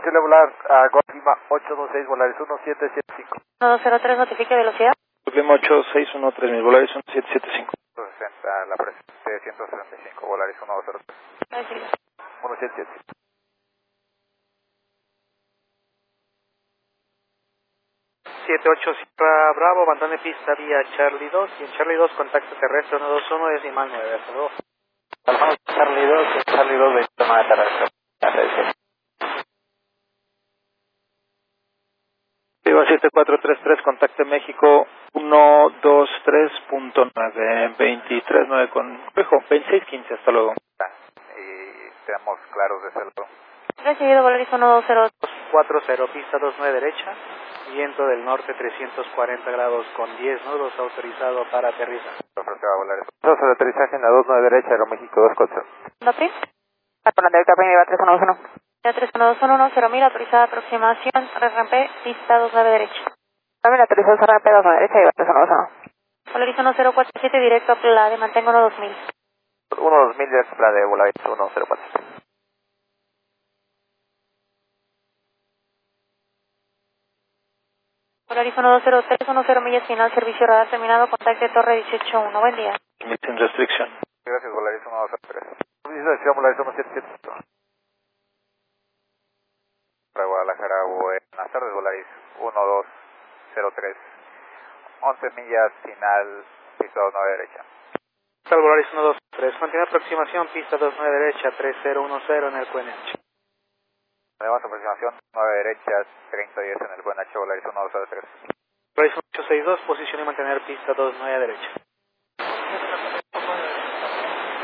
posible volar a Lima 826, Volaris 1775. 103, notifique velocidad. Lima 8613, Volaris 1775. 160, la presente 165, Volaris 1203. 177. Bravo, abandone pista vía Charlie 2 y en Charlie 2 contacto terrestre 121 decimal 9, hasta luego. Charlie 2 y Charlie 2 de llamada terrestre. Viva 7433, contacte México 123.9, 239 con 2615, hasta luego. Y quedamos claros de ese lado. Recibido, Volaris 120. 40, pista 29 derecha, viento del norte 340 grados con 10 nudos, autorizado para aterrizar. Ofrece a Volaris. Entonces, el aterrizaje en la 29 derecha, Aeroméxico 24. ¿No, PRI? Con Delta Prime, 3121. 3121, 0.000, autorizada aproximación, RRP, pista 29 derecha. También autorizado RP 29 derecha y 3121. Volaris 1047, directo a Plade, mantengo 12000. 12000 de plan de Volaris 104. Volaris 103, 10 millas final, servicio radar terminado, contacte Torre 181, buen día. Sin restriction. Gracias, Volaris 123. Dirección Volaris 177. Para Guadalajara, buenas tardes, Volaris 1203. 11 millas final, pista 29 derecha. Tal Volaris 123, continúa aproximación, pista 29 derecha, 3010 en el QNH. Tenemos aproximación 9 derecha, 3010 en el buen H, Volaris 123. Volaris 862, posición y mantener pista 29 derecha.